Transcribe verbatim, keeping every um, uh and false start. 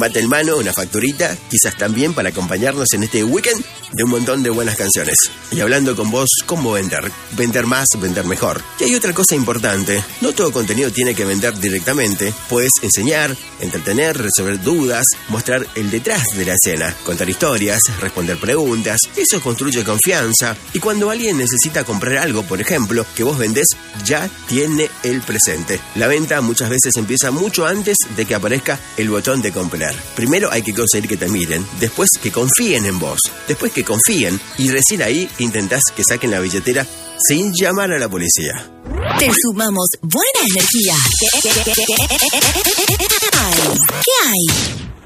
mate en mano, una facturita, quizás también para acompañarnos en este weekend de un montón de buenas canciones. Y hablando con vos, ¿cómo vender? Vender más, vender mejor. Y hay otra cosa importante, no todo contenido tiene que vender directamente. Puedes enseñar, entretener, resolver dudas, mostrar el detrás de la escena, contar historias, responder preguntas. Eso construye confianza. Y cuando alguien necesita comprar algo, por ejemplo, que vos vendés, ya tiene el presente. La venta muchas veces empieza mucho antes de que aparezca el botón de comprar. Primero hay que conseguir que te miren, después que confíen en vos, después que confíen y recién ahí intentás que saquen la billetera sin llamar a la policía. Te sumamos buena energía. ¿Qué hay? ¿Qué hay?